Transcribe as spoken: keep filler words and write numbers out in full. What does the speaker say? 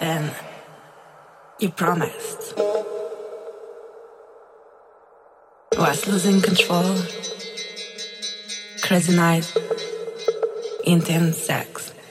then you promised. Was losing control, crazy night, intense sex.